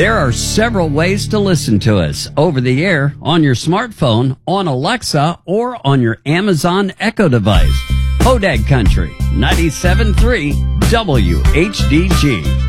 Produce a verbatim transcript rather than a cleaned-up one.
There are several ways to listen to us over the air, on your smartphone, on Alexa, or on your Amazon Echo device. Hodag Country, ninety-seven point three W H D G.